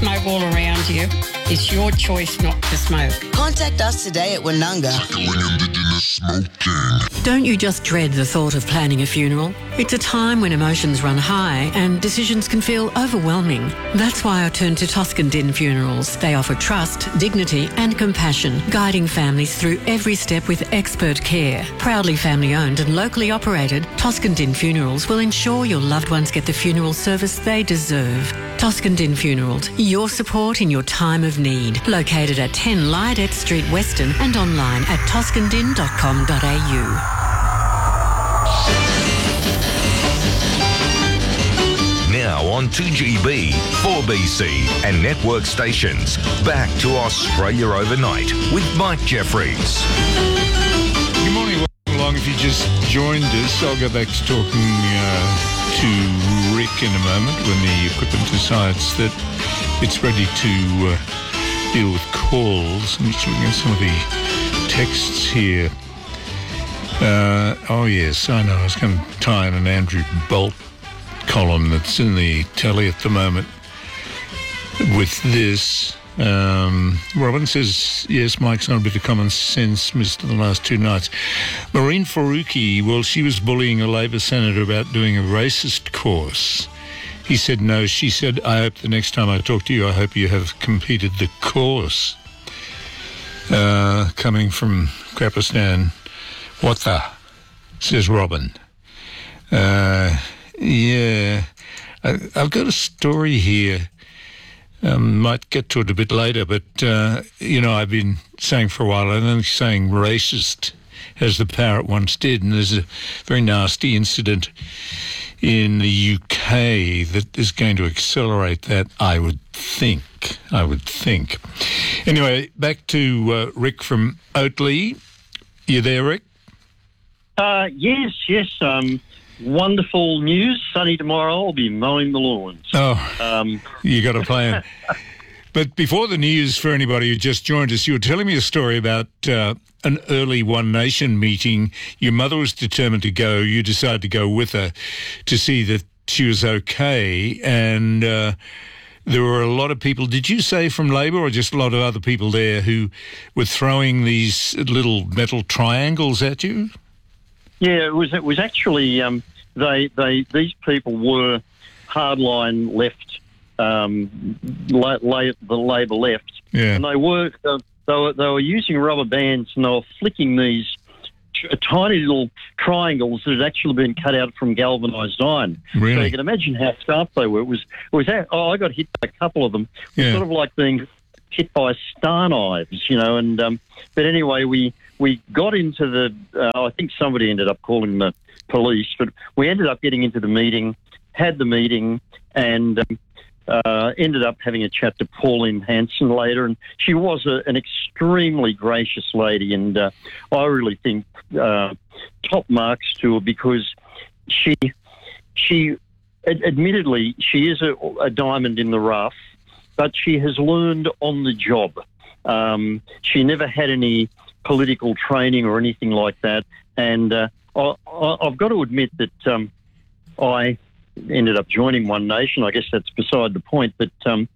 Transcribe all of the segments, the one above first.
smoke all around you. It's your choice not to smoke. Contact us today at Woonunga. Don't you just dread the thought of planning a funeral? It's a time when emotions run high and decisions can feel overwhelming. That's why I turn to Toscan Din Funerals. They offer trust, dignity and compassion, guiding families through every step with expert care. Proudly family owned and locally operated, Toscan Din Funerals will ensure your loved ones get the funeral service they deserve. Toscan Din Funerals, your support in your time of need. Located at 10 Lydet Street, Weston, and online at toscandin.com.au. Now on 2GB, 4BC and network stations. Back to Australia Overnight with Mike Jeffries. Good morning, welcome along. If you just joined us, I'll go back to talking to Rick in a moment when the equipment decides that it's ready to deal with calls. I'm just looking at some of the texts here. Oh yes, I know. I was going to tie in an Andrew Bolt column that's in the telly at the moment with this. Robin says, yes, Mike's not a bit of common sense missed the last two nights. Maureen Faruqi, well, she was bullying a Labor senator about doing a racist course. He said no. She said, I hope the next time I talk to you, I hope you have completed the course. Coming from Krapistan. What the? Says Robin. Yeah. I've got a story here. Might get to it a bit later, but, I've been saying for a while, I'm only saying racist, as the parrot once did, and there's a very nasty incident in the UK that is going to accelerate that, I would think. Anyway, back to Rick from Oatley. You there, Rick? Yes. Wonderful news. Sunny tomorrow. I'll be mowing the lawns. Oh, you got a plan. But before the news, for anybody who just joined us, you were telling me a story about an early One Nation meeting. Your mother was determined to go. You decided to go with her to see that she was okay. And there were a lot of people, did you say from Labor or just a lot of other people there who were throwing these little metal triangles at you? Yeah, it was actually these people were hardline left, the Labor left, yeah. And they were using rubber bands and they were flicking these tiny little triangles that had actually been cut out from galvanised iron. Really? So you can imagine how sharp they were. I got hit by a couple of them. It was sort of like being hit by star knives, and but anyway, we got into the, I think somebody ended up calling the police, but we ended up getting into the meeting, had the meeting, and ended up having a chat to Pauline Hanson later, and she was an extremely gracious lady, and I really think top marks to her because she admittedly, she is a diamond in the rough, but she has learned on the job. She never had any political training or anything like that, and I've got to admit that I ended up joining One Nation. I guess that's beside the point, but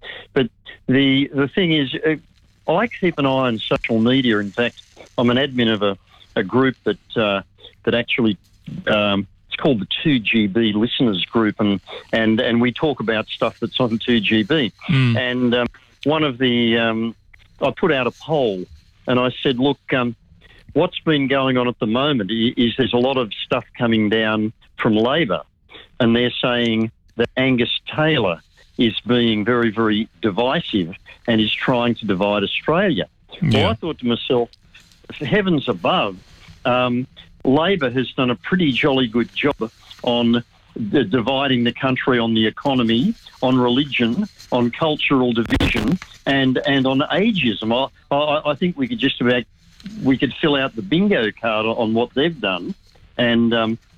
the thing is, I keep an eye on social media. In fact, I'm an admin of a group that actually it's called the 2GB Listeners Group, and we talk about stuff that's on 2GB. And one of the I put out a poll. And I said, look, what's been going on at the moment is there's a lot of stuff coming down from Labor, and they're saying that Angus Taylor is being very, very divisive and is trying to divide Australia. Yeah. So I thought to myself, heavens above, Labor has done a pretty jolly good job on dividing the country on the economy, on religion, on cultural division, and on ageism. I think we could fill out the bingo card on what they've done, and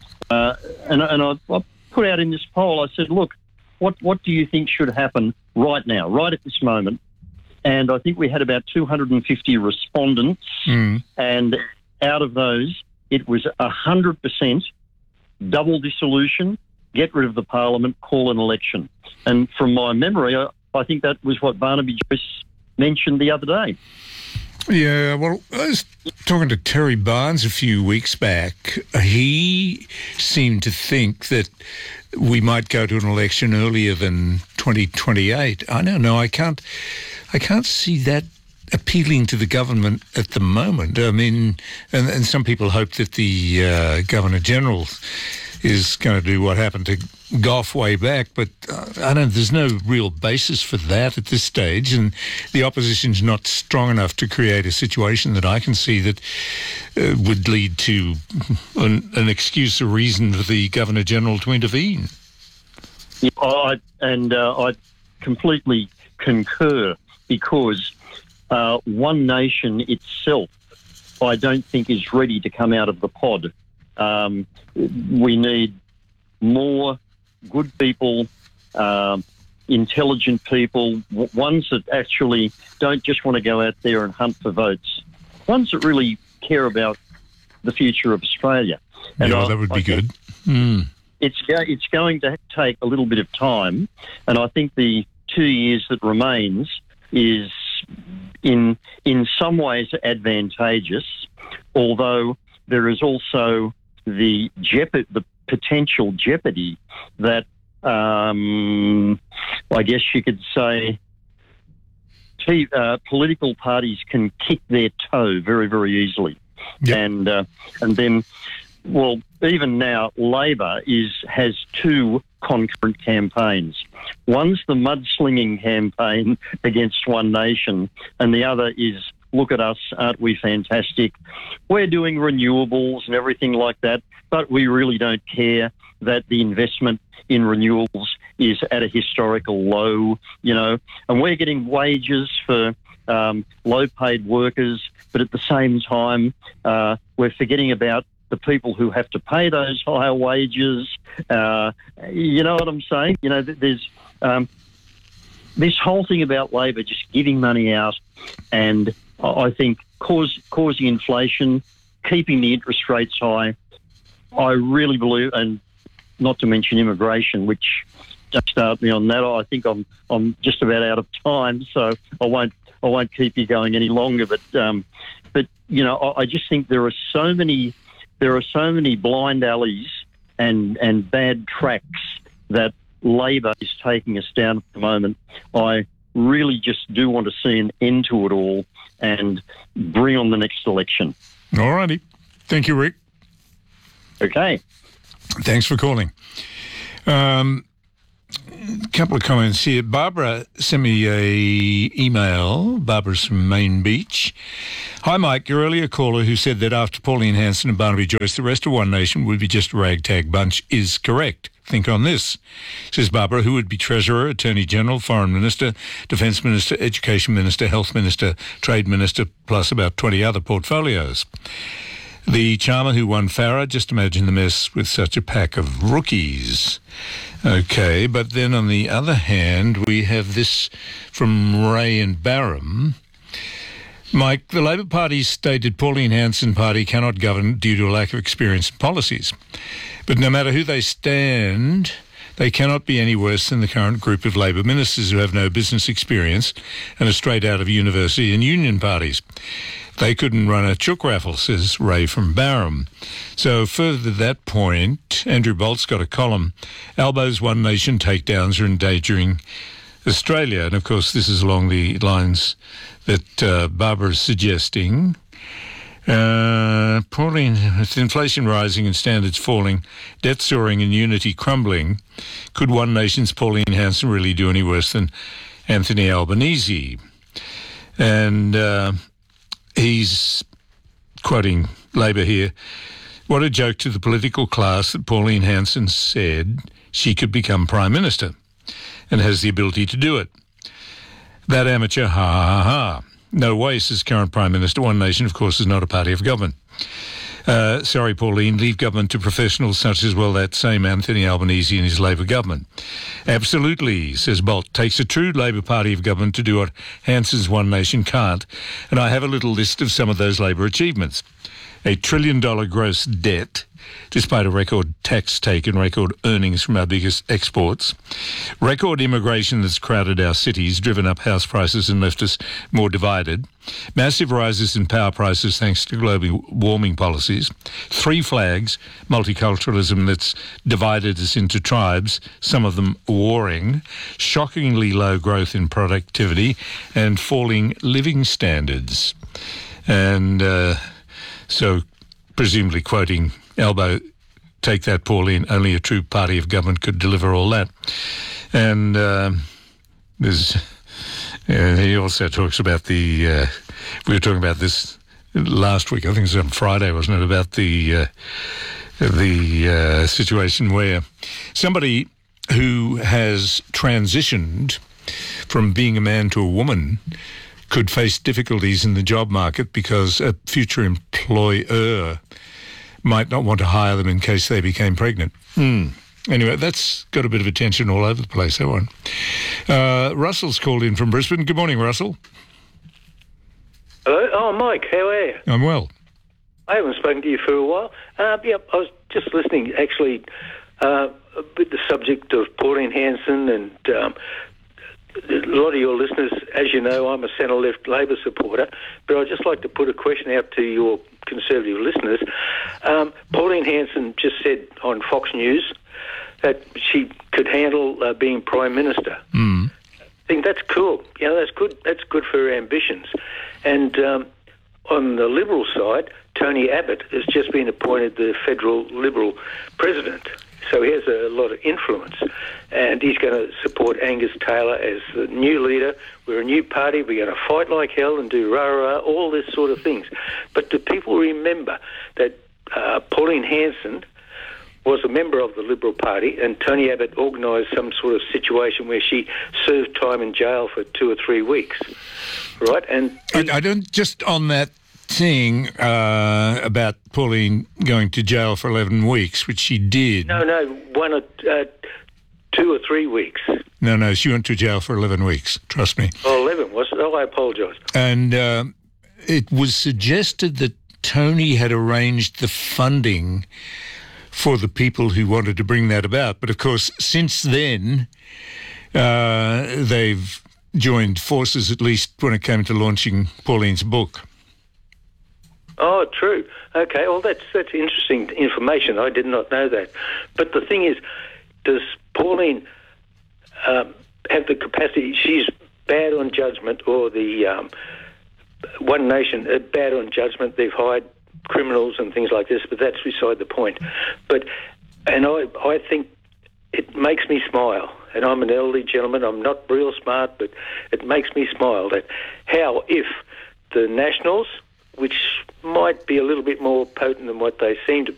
I put out in this poll. I said, look, what do you think should happen right now, right at this moment? And I think we had about 250 respondents, and out of those, it was 100% double dissolution, get rid of the parliament, call an election. And from my memory, I think that was what Barnaby Joyce mentioned the other day. Yeah, well, I was talking to Terry Barnes a few weeks back. He seemed to think that we might go to an election earlier than 2028. I don't know. I can't see that appealing to the government at the moment. I mean, and some people hope that the Governor-General is going to do what happened to Gough way back, but there's no real basis for that at this stage, and the opposition's not strong enough to create a situation that I can see that would lead to an excuse or reason for the Governor-General to intervene. Yeah, I completely concur, because One Nation itself, I don't think, is ready to come out of the pod. We need more good people, intelligent people, ones that actually don't just want to go out there and hunt for votes, ones that really care about the future of Australia. And that would be good. It's going to take a little bit of time, and I think the 2 years that remains is in some ways advantageous, although there is also the potential jeopardy that I guess you could say political parties can kick their toe very, very easily. Yep. And then, well, even now, Labor has two concurrent campaigns. One's the mudslinging campaign against One Nation, and the other is, look at us, aren't we fantastic? We're doing renewables and everything like that, but we really don't care that the investment in renewables is at a historical low, and we're getting wages for low-paid workers, but at the same time, we're forgetting about the people who have to pay those higher wages. You know what I'm saying? There's this whole thing about Labor just giving money out, and I think causing inflation, keeping the interest rates high. I really believe, and not to mention immigration, which don't start me on that. I think I'm just about out of time, so I won't keep you going any longer. But I just think there are so many blind alleys and bad tracks that Labor is taking us down at the moment. I really just do want to see an end to it all and bring on the next election. All righty. Thank you, Rick. Okay. Thanks for calling. A couple of comments here. Barbara sent me a email. Barbara's from Main Beach. Hi, Mike. Your earlier caller who said that after Pauline Hanson and Barnaby Joyce, the rest of One Nation would be just a ragtag bunch is correct. Think on this. Says Barbara, who would be Treasurer, Attorney General, Foreign Minister, Defence Minister, Education Minister, Health Minister, Trade Minister, plus about 20 other portfolios. The charmer who won Farah, just imagine the mess with such a pack of rookies. Okay, but then on the other hand, we have this from Ray and Barham. Mike, the Labor Party's stated Pauline Hanson party cannot govern due to a lack of experience in policies. But no matter who they stand, they cannot be any worse than the current group of Labor ministers who have no business experience and are straight out of university and union parties. They couldn't run a chook raffle, says Ray from Barham. So further to that point, Andrew Bolt's got a column. Albo's One Nation takedowns are endangering Australia. And of course, this is along the lines that Barbara's suggesting. Pauline, with inflation rising and standards falling, debt soaring and unity crumbling, could One Nation's Pauline Hanson really do any worse than Anthony Albanese? And he's quoting Labor here. What a joke to the political class that Pauline Hanson said she could become Prime Minister and has the ability to do it. That amateur, ha ha ha. No way, says current Prime Minister. One Nation, of course, is not a party of government. Sorry, Pauline, leave government to professionals such as, well, that same Anthony Albanese and his Labor government. Absolutely, says Bolt. Takes a true Labor party of government to do what Hanson's One Nation can't. And I have a little list of some of those Labor achievements. $1 trillion gross debt, despite a record tax take and record earnings from our biggest exports. Record immigration that's crowded our cities, driven up house prices and left us more divided. Massive rises in power prices thanks to global warming policies. 3 flags, multiculturalism that's divided us into tribes, some of them warring. Shockingly low growth in productivity and falling living standards. And so, presumably quoting Albo, take that, Pauline, only a true party of government could deliver all that. And he also talks about we were talking about this last week, I think it was on Friday, wasn't it, about the situation where somebody who has transitioned from being a man to a woman could face difficulties in the job market because a future employer might not want to hire them in case they became pregnant. Anyway, that's got a bit of attention all over the place, that one. Russell's called in from Brisbane. Good morning, Russell. Hello. Oh, Mike, how are you? I'm well. I haven't spoken to you for a while. I was just listening, with the subject of Pauline Hanson, and a lot of your listeners, as you know, I'm a centre-left Labor supporter, but I'd just like to put a question out to your Conservative listeners. Pauline Hanson just said on Fox News that she could handle being Prime Minister. I think that's cool. You know, that's good. That's good for her ambitions. And on the Liberal side, Tony Abbott has just been appointed the federal Liberal president. So he has a lot of influence, and he's going to support Angus Taylor as the new leader. We're a new party. We're going to fight like hell and do rah-rah, all this sort of things. But do people remember that Pauline Hanson was a member of the Liberal Party, and Tony Abbott organised some sort of situation where she served time in jail for 2 or 3 weeks, right? And I don't, just on that thing about Pauline going to jail for 11 weeks, which she did. No, 2 or 3 weeks. No, she went to jail for 11 weeks, trust me. Oh, 11, was it? Oh, I apologise. And it was suggested that Tony had arranged the funding for the people who wanted to bring that about. But, of course, since then, they've joined forces, at least when it came to launching Pauline's book. Oh, true. Okay, well, that's interesting information. I did not know that. But the thing is, does Pauline have the capacity? She's bad on judgment, or the One Nation bad on judgment. They've hired criminals and things like this, but that's beside the point. I think it makes me smile, and I'm an elderly gentleman. I'm not real smart, but it makes me smile that how if the Nationals, which might be a little bit more potent than what they seem to